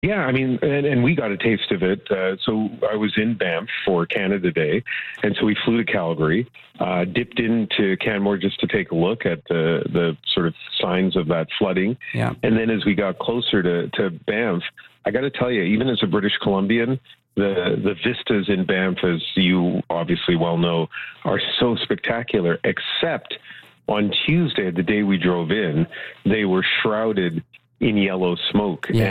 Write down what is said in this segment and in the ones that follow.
Yeah, I mean, and we got a taste of it. So I was in Banff for Canada Day, and so we flew to Calgary, dipped into Canmore just to take a look at the sort of signs of that flooding. Yeah. And then as we got closer to Banff, I got to tell you, even as a British Columbian, the vistas in Banff, as you obviously well know, are so spectacular, except on Tuesday, the day we drove in, they were shrouded in yellow smoke. Yeah.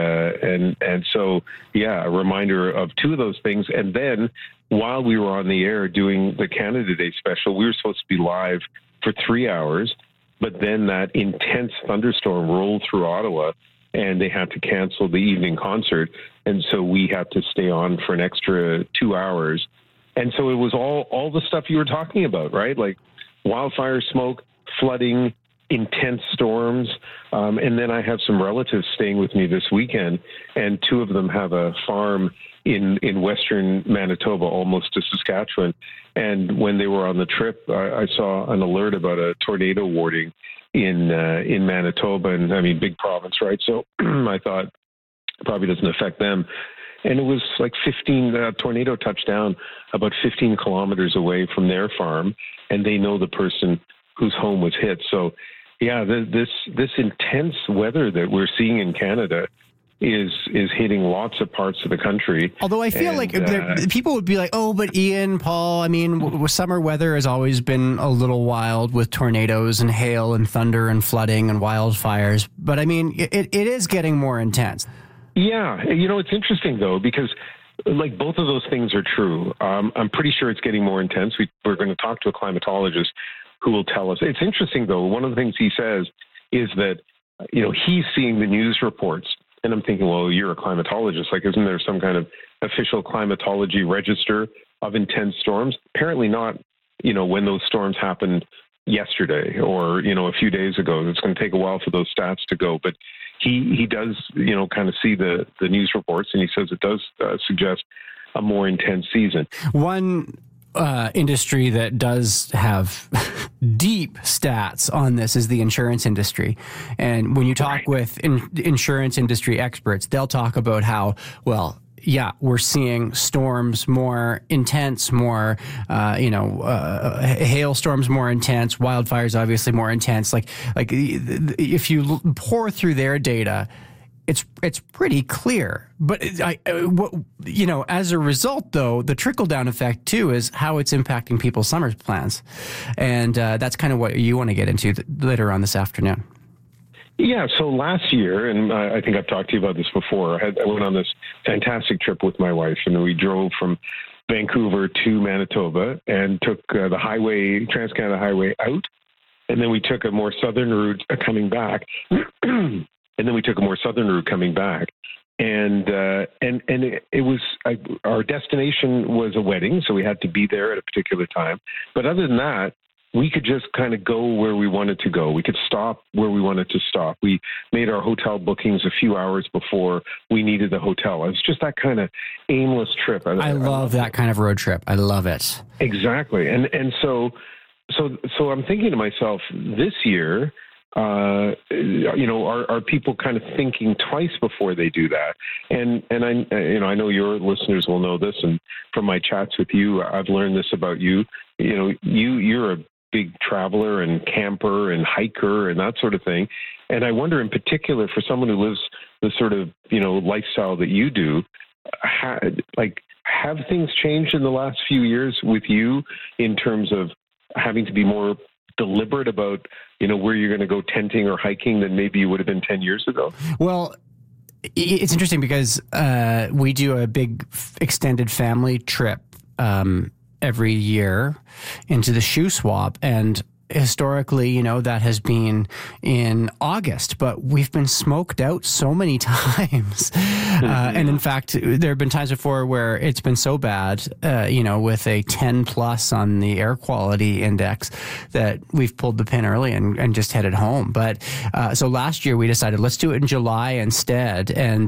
And so, yeah, a reminder of two of those things. And then while we were on the air doing the Canada Day special, we were supposed to be live for 3 hours, but then that intense thunderstorm rolled through Ottawa and they had to cancel the evening concert. And so we had to stay on for an extra 2 hours. And so it was all the stuff you were talking about, right? Like wildfire smoke, flooding, intense storms. And then I have some relatives staying with me this weekend, and two of them have a farm in western Manitoba, almost to Saskatchewan. And when they were on the trip, I saw an alert about a tornado warning in Manitoba, and I mean, big province, right? So I thought it probably doesn't affect them. And it was like 15 tornado touched down about 15 kilometers away from their farm, and they know the person whose home was hit. So yeah, this intense weather that we're seeing in Canada is hitting lots of parts of the country. Although I feel like people would be like, oh, but Ian, Paul, I mean, summer weather has always been a little wild with tornadoes and hail and thunder and flooding and wildfires. But I mean, it is getting more intense. Yeah. You know, it's interesting, though, because like both of those things are true. I'm pretty sure it's getting more intense. We're going to talk to a climatologist who will tell us. It's interesting, though. One of the things he says is that, you know, he's seeing the news reports. And I'm thinking, well, you're a climatologist. Like, isn't there some kind of official climatology register of intense storms? Apparently not, you know, when those storms happened yesterday or, you know, a few days ago. It's going to take a while for those stats to go. But he does, you know, kind of see the news reports, and he says it does suggest a more intense season. One industry that does have deep stats on this is the insurance industry. And when you talk with insurance industry experts, they'll talk about how, well, yeah, we're seeing storms more intense, more, hailstorms more intense, wildfires obviously more intense. Like if you pour through their data, it's pretty clear. But as a result, though, the trickle down effect too is how it's impacting people's summer plans, and that's kind of what you want to get into later on this afternoon. Yeah, so last year, and I think I've talked to you about this before, I went on this fantastic trip with my wife, and we drove from Vancouver to Manitoba and took the Trans-Canada Highway out, and then we took a more southern route coming back, and it was our destination was a wedding, so we had to be there at a particular time. But other than that, we could just kind of go where we wanted to go. We could stop where we wanted to stop. We made our hotel bookings a few hours before we needed the hotel. It was just that kind of aimless trip. I love that kind of road trip. I love it. Exactly. And so I'm thinking to myself, this year, are people kind of thinking twice before they do that? And I know your listeners will know this, and from my chats with you, I've learned this about you. You know, you're a big traveler and camper and hiker and that sort of thing. And I wonder in particular for someone who lives the sort of, you know, lifestyle that you do, have things changed in the last few years with you in terms of having to be more deliberate about, you know, where you're going to go tenting or hiking than maybe you would have been 10 years ago? Well, it's interesting because we do a big extended family trip every year into the Shuswap, and historically, you know, that has been in August, but we've been smoked out so many times. And in fact, there have been times before where it's been so bad, with a 10 plus on the air quality index that we've pulled the pin early and just headed home. But so last year we decided let's do it in July instead.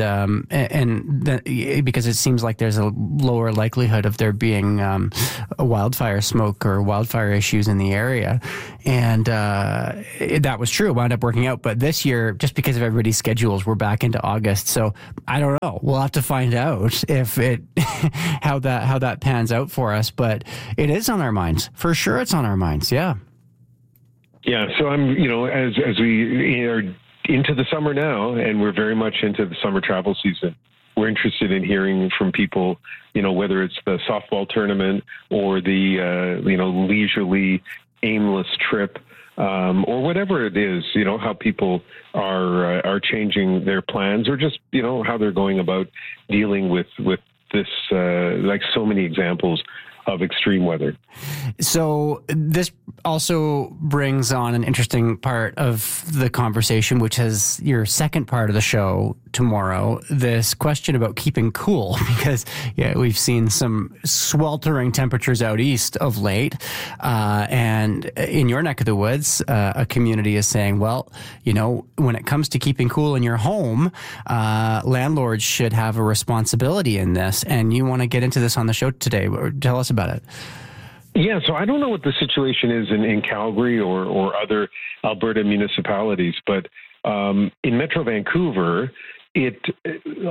Because it seems like there's a lower likelihood of there being a wildfire smoke or wildfire issues in the area. And that was true. It wound up working out. But this year, just because of everybody's schedules, we're back into August. So I don't know. We'll have to find out if it how that pans out for us. But it is on our minds. For sure it's on our minds. Yeah. Yeah. So I'm, as we are into the summer now, and we're very much into the summer travel season, we're interested in hearing from people, whether it's the softball tournament or the, leisurely, aimless trip, or whatever it is, how people are changing their plans, or just, how they're going about dealing with this, like so many examples of extreme weather. So this also brings on an interesting part of the conversation, which is your second part of the show tomorrow, this question about keeping cool, because we've seen some sweltering temperatures out east of late. And in your neck of the woods, a community is saying, well, when it comes to keeping cool in your home, landlords should have a responsibility in this. And you want to get into this on the show today. Tell us about it. Yeah, so I don't know what the situation is in Calgary or other Alberta municipalities, but in Metro Vancouver, can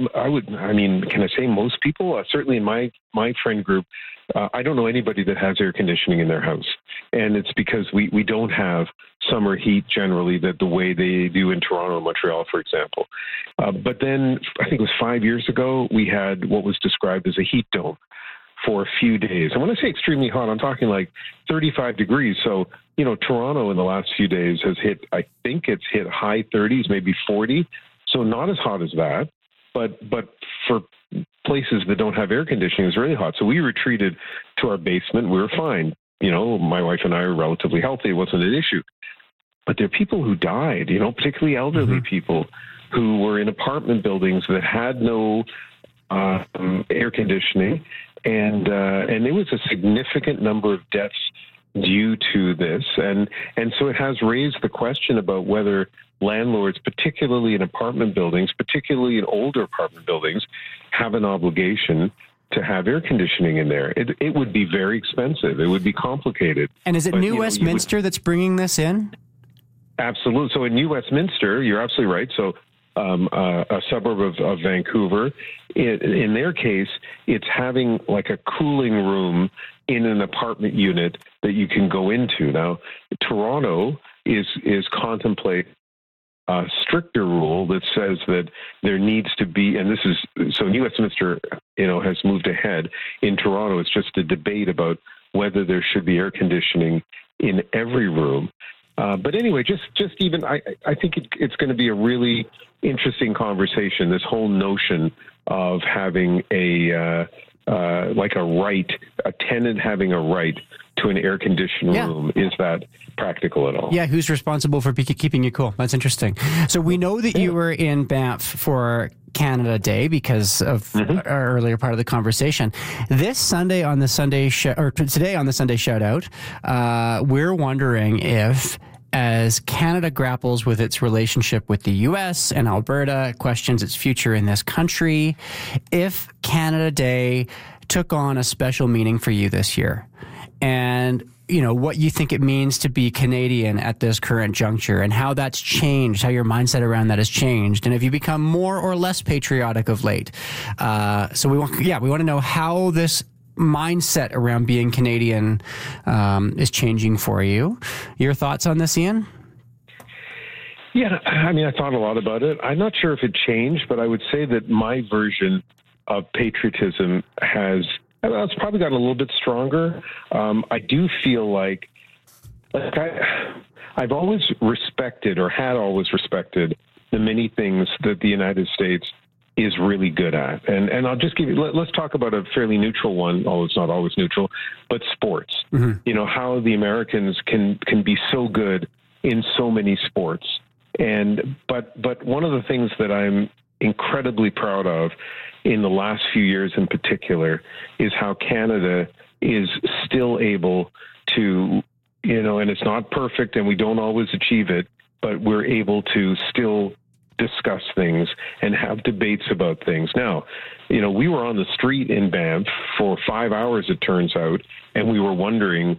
I say most people? Certainly in my friend group, I don't know anybody that has air conditioning in their house. And it's because we don't have summer heat generally the way they do in Toronto and Montreal, for example. But then I think it was 5 years ago, we had what was described as a heat dome for a few days. And when I say extremely hot, I'm talking like 35 degrees. So, Toronto in the last few days has hit high 30s, maybe 40. So not as hot as that, but for places that don't have air conditioning, it's really hot. So we retreated to our basement. We were fine. My wife and I are relatively healthy. It wasn't an issue. But there are people who died, particularly elderly people who were in apartment buildings that had no air conditioning. And there was a significant number of deaths due to this. And so it has raised the question about whether landlords, particularly in apartment buildings, particularly in older apartment buildings, have an obligation to have air conditioning in there. It would be very expensive. It would be complicated. And is it New Westminster that's bringing this in? Absolutely. So in New Westminster, you're absolutely right. So a suburb of Vancouver, in their case, it's having like a cooling room in an apartment unit that you can go into. Now, Toronto is contemplating a stricter rule that says that there needs to be, and this is, so New Westminster, has moved ahead. In Toronto, it's just a debate about whether there should be air conditioning in every room. But anyway, just even, I think it's going to be a really interesting conversation, this whole notion of having a right, a tenant having a right to an air-conditioned room. Is that practical at all? Yeah, who's responsible for keeping you cool? That's interesting. So we know that you were in Banff for Canada Day because of our earlier part of the conversation. This Sunday on the Sunday today on the Sunday Shout Out, we're wondering if, as Canada grapples with its relationship with the U.S. and Alberta, questions its future in this country, if Canada Day took on a special meaning for you this year, and what you think it means to be Canadian at this current juncture, and how that's changed, how your mindset around that has changed, and if you become more or less patriotic of late. So we want to know how this mindset around being Canadian is changing for you. Your thoughts on this, Ian? Yeah, I thought a lot about it. I'm not sure if it changed, but I would say that my version of patriotism it's probably gotten a little bit stronger. I do feel like I've always respected, or had always respected, the many things that the United States is really good at. And I'll just give you, let's talk about a fairly neutral one, although it's not always neutral, but sports. How the Americans can be so good in so many sports. But one of the things that I'm incredibly proud of in the last few years in particular is how Canada is still able to, and it's not perfect and we don't always achieve it, but we're able to still discuss things and have debates about things. Now, we were on the street in Banff for 5 hours, it turns out, and we were wondering,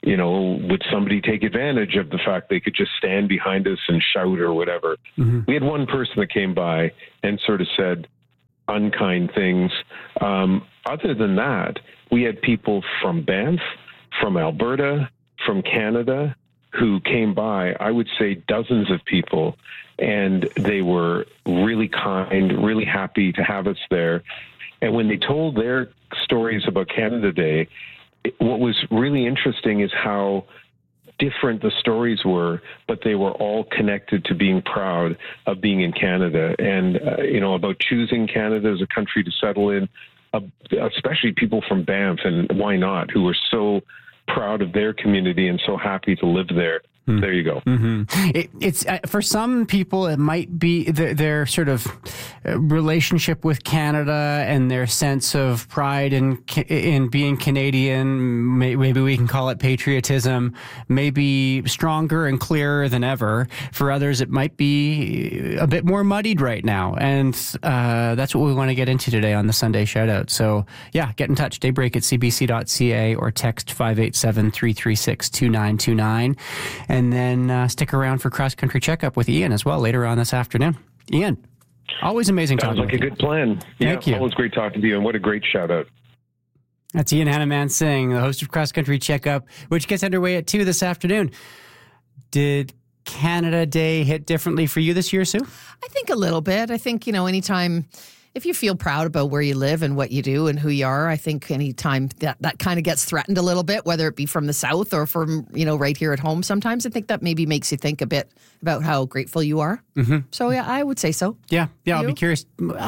would somebody take advantage of the fact they could just stand behind us and shout or whatever? Mm-hmm. We had one person that came by and sort of said unkind things. Other than that, we had people from Banff, from Alberta, from Canada who came by, I would say dozens of people, and they were really kind, really happy to have us there. And when they told their stories about Canada Day, what was really interesting is how different the stories were, but they were all connected to being proud of being in Canada and, about choosing Canada as a country to settle in, especially people from Banff and why not, who were so proud of their community and so happy to live there. There you go. Mm-hmm. It's for some people, it might be their sort of relationship with Canada and their sense of pride in being Canadian. Maybe we can call it patriotism. Maybe stronger and clearer than ever. For others, it might be a bit more muddied right now, and that's what we want to get into today on the Sunday Shoutout. So, yeah, get in touch. Daybreak@cbc.ca or text 587-336-2929. And then stick around for Cross Country Checkup with Ian as well later on this afternoon. Ian, always amazing talking to you. Sounds like a good plan. Thank you. Always great talking to you, and what a great shout out. That's Ian Hanuman Singh, the host of Cross Country Checkup, which gets underway at 2 this afternoon. Did Canada Day hit differently for you this year, Sue? I think a little bit. I think, anytime... if you feel proud about where you live and what you do and who you are, I think any time that kind of gets threatened a little bit, whether it be from the South or from, right here at home, sometimes I think that maybe makes you think a bit about how grateful you are. Mm-hmm. So, yeah, I would say so. Yeah, I'll be curious.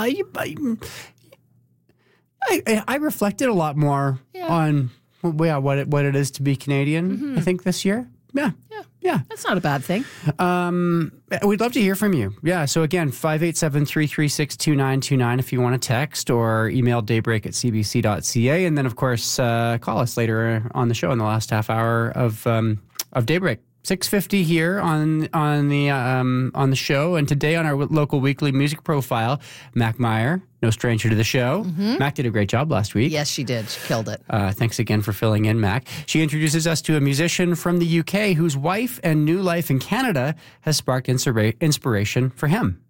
I reflected a lot more on what it is to be Canadian, I think, this year. Yeah. That's not a bad thing. We'd love to hear from you. Yeah. So again, 587-336-2929 if you want to text or email daybreak@cbc.ca. And then, of course, call us later on the show in the last half hour of Daybreak. 6:50 here on the show, and today on our local weekly music profile, Mac Meyer, no stranger to the show. Mm-hmm. Mac did a great job last week. Yes, she did. She killed it. Thanks again for filling in, Mac. She introduces us to a musician from the UK whose wife and new life in Canada has sparked inspiration for him.